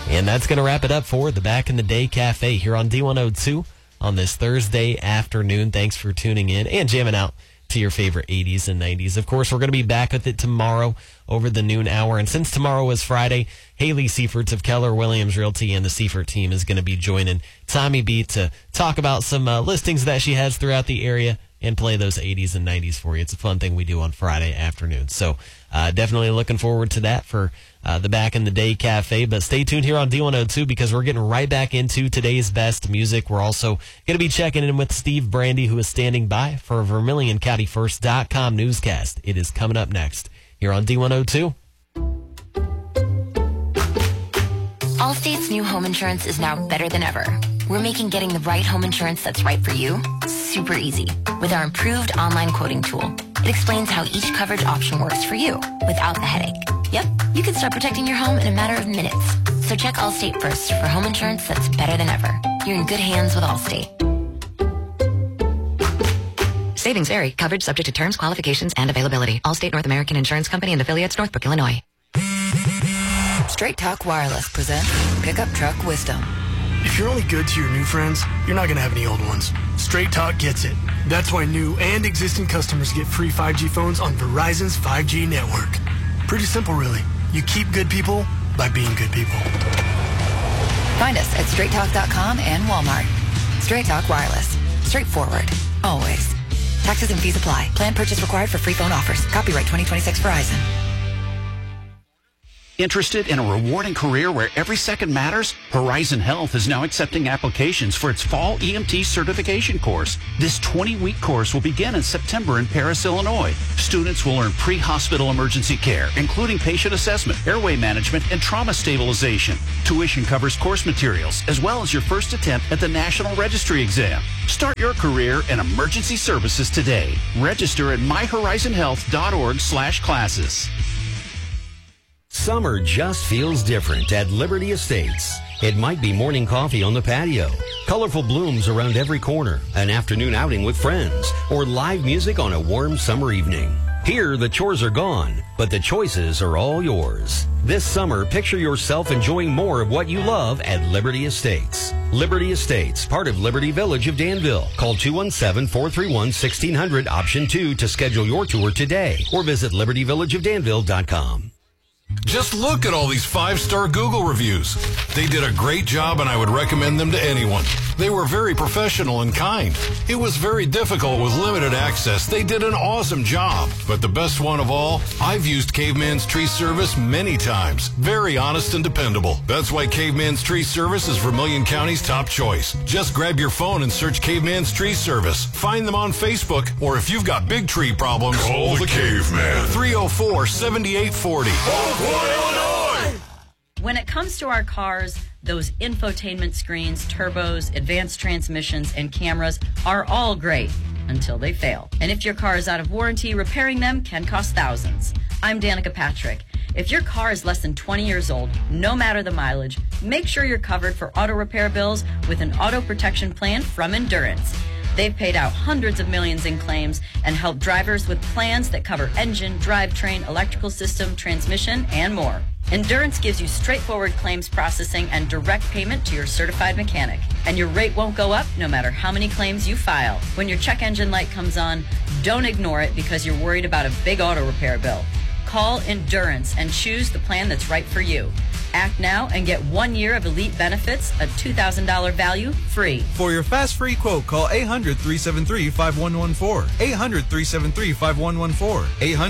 And that's going to wrap it up for the Back in the Day Cafe here on D102 on this Thursday afternoon. Thanks for tuning in and jamming out to your favorite 80s and 90s. Of course, we're going to be back with it tomorrow over the noon hour. And since tomorrow is Friday, Haley Seiferts of Keller Williams Realty and the Seifert team is going to be joining Tommy B to talk about some listings that she has throughout the area and play those 80s and 90s for you. It's a fun thing we do on Friday afternoon. So definitely looking forward to that for the Back in the Day Cafe. But stay tuned here on D102 because we're getting right back into today's best music. We're also going to be checking in with Steve Brandy, who is standing by for a VermilionCountyFirst.com newscast. It is coming up next here on D102. Allstate's new home insurance is now better than ever. We're making getting the right home insurance that's right for you super easy with our improved online quoting tool. It explains how each coverage option works for you without the headache. Yep, you can start protecting your home in a matter of minutes. So check Allstate first for home insurance that's better than ever. You're in good hands with Allstate. Savings vary. Coverage subject to terms, qualifications, and availability. Allstate North American Insurance Company and affiliates, Northbrook, Illinois. Straight Talk Wireless presents Pickup Truck Wisdom. If you're only good to your new friends, you're not going to have any old ones. Straight Talk gets it. That's why new and existing customers get free 5G phones on Verizon's 5G network. Pretty simple, really. You keep good people by being good people. Find us at straighttalk.com and Walmart. Straight Talk Wireless. Straightforward. Always. Taxes and fees apply. Plan purchase required for free phone offers. Copyright 2026 Verizon. Interested in a rewarding career where every second matters? Horizon Health is now accepting applications for its fall EMT certification course. This 20-week course will begin in September in Paris, Illinois. Students will learn pre-hospital emergency care, including patient assessment, airway management, and trauma stabilization. Tuition covers course materials, as well as your first attempt at the National Registry exam. Start your career in emergency services today. Register at myhorizonhealth.org/classes. Summer just feels different at Liberty Estates. It might be morning coffee on the patio, colorful blooms around every corner, an afternoon outing with friends, or live music on a warm summer evening. Here, the chores are gone, but the choices are all yours. This summer, picture yourself enjoying more of what you love at Liberty Estates. Liberty Estates, part of Liberty Village of Danville. Call 217-431-1600, option 2 to schedule your tour today, or visit libertyvillageofdanville.com. Just look at all these 5-star Google reviews. They did a great job and I would recommend them to anyone. They were very professional and kind. It was very difficult with limited access. They did an awesome job. But the best one of all, I've used Caveman's Tree Service many times. Very honest and dependable. That's why Caveman's Tree Service is Vermilion County's top choice. Just grab your phone and search Caveman's Tree Service. Find them on Facebook, or if you've got big tree problems, call the Caveman. 304-7840. Illinois! When it comes to our cars, those infotainment screens, turbos, advanced transmissions, and cameras are all great until they fail. And if your car is out of warranty, repairing them can cost thousands. I'm Danica Patrick. If your car is less than 20 years old, no matter the mileage, make sure you're covered for auto repair bills with an auto protection plan from Endurance. They've paid out hundreds of millions in claims and helped drivers with plans that cover engine, drivetrain, electrical system, transmission, and more. Endurance gives you straightforward claims processing and direct payment to your certified mechanic. And your rate won't go up no matter how many claims you file. When your check engine light comes on, don't ignore it because you're worried about a big auto repair bill. Call Endurance and choose the plan that's right for you. Act now and get 1 year of elite benefits, a $2,000 value, free. For your fast free quote, call 800-373-5114. 800-373-5114.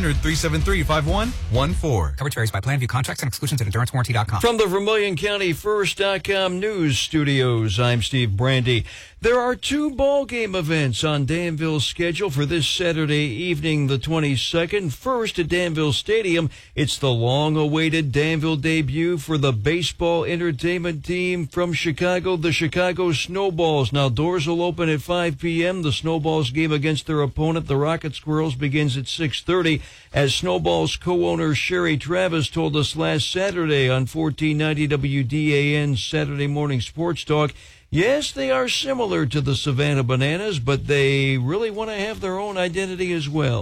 800-373-5114. Coverage varies by plan. View contracts and exclusions at EnduranceWarranty.com. From the VermilionCountyFirst.com news studios, I'm Steve Brandy. There are 2 ball game events on Danville's schedule for this Saturday evening, the 22nd. First at Danville Stadium, it's the long-awaited Danville debut for the baseball entertainment team from Chicago, the Chicago Snowballs. Now, doors will open at 5 p.m. The Snowballs game against their opponent, the Rocket Squirrels, begins at 6:30. As Snowballs co-owner Sherry Travis told us last Saturday on 1490 WDAN Saturday Morning Sports Talk, yes, they are similar to the Savannah Bananas, but they really want to have their own identity as well.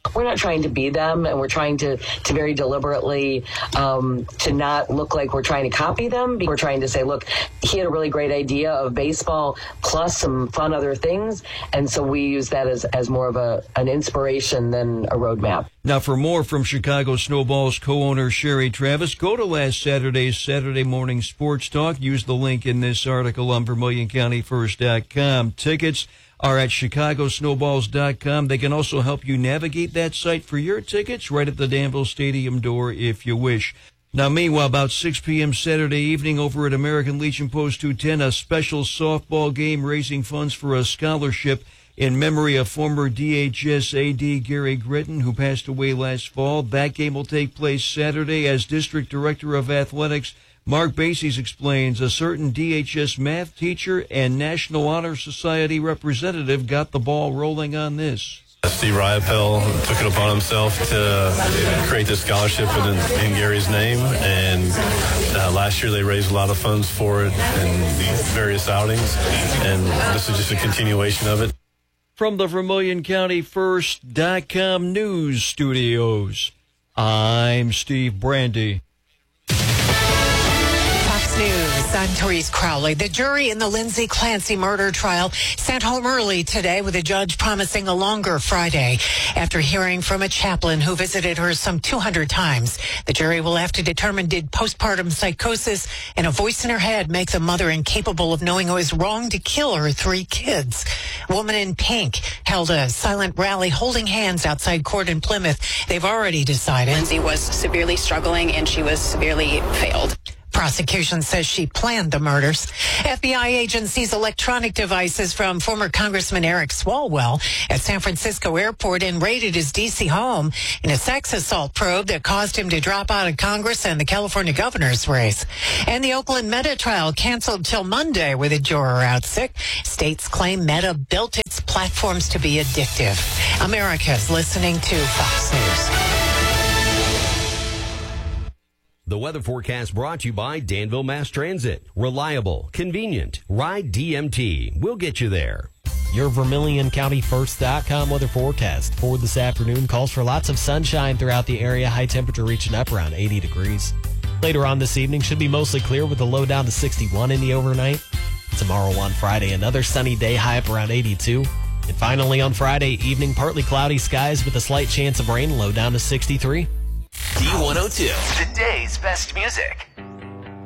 We're not trying to be them, and we're trying to very deliberately to not look like we're trying to copy them. We're trying to say, look, he had a really great idea of baseball plus some fun other things, and so we use that as more of an inspiration than a roadmap. Now, for more from Chicago Snowball's co-owner Sherry Travis, go to last Saturday's Saturday Morning Sports Talk. Use the link in this article on VermilionCountyFirst.com. Tickets are at ChicagoSnowballs.com. They can also help you navigate that site for your tickets right at the Danville Stadium door if you wish. Now, meanwhile, about 6 p.m. Saturday evening over at American Legion Post 210, a special softball game raising funds for a scholarship in memory of former DHS AD Gary Gritton, who passed away last fall. That game will take place Saturday. As District Director of Athletics Mark Bases explains, a certain DHS math teacher and National Honor Society representative got the ball rolling on this. Steve Riopel took it upon himself to create this scholarship in Gary's name, and last year they raised a lot of funds for it in the various outings, and this is just a continuation of it. From the VermilionCountyFirst.com news studios, I'm Steve Brandy. News. I'm Therese Crowley. The jury in the Lindsay Clancy murder trial sent home early today with a judge promising a longer Friday. After hearing from a chaplain who visited her some 200 times, the jury will have to determine, did postpartum psychosis and a voice in her head make the mother incapable of knowing it was wrong to kill her 3 kids. A woman in pink held a silent rally holding hands outside court in Plymouth. They've already decided Lindsay was severely struggling and she was severely failed. Prosecution says she planned the murders. FBI agents seize electronic devices from former Congressman Eric Swalwell at San Francisco Airport and raided his D.C. home in a sex assault probe that caused him to drop out of Congress and the California governor's race. And the Oakland Meta trial canceled till Monday with a juror out sick. States claim Meta built its platforms to be addictive. America's listening to Fox News. The weather forecast brought to you by Danville Mass Transit. Reliable, convenient. Ride DMT. We'll get you there. Your VermilionCountyFirst.com weather forecast for this afternoon calls for lots of sunshine throughout the area. High temperature reaching up around 80 degrees. Later on this evening should be mostly clear with a low down to 61 in the overnight. Tomorrow on Friday, another sunny day, high up around 82. And finally on Friday evening, partly cloudy skies with a slight chance of rain, low down to 63. D102, today's best music.